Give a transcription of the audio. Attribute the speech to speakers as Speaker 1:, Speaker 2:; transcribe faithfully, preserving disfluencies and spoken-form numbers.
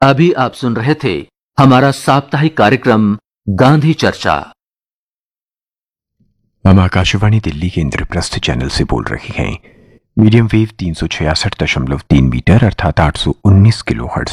Speaker 1: अभी आप सुन रहे थे हमारा साप्ताहिक कार्यक्रम गांधी चर्चा।
Speaker 2: हम आकाशवाणी दिल्ली के इंद्रप्रस्थ चैनल से बोल रहे हैं। मीडियम वेव तीन सौ छियासठ दशमलव तीन मीटर अर्थात आठ सौ उन्नीस किलो हर्ट्ज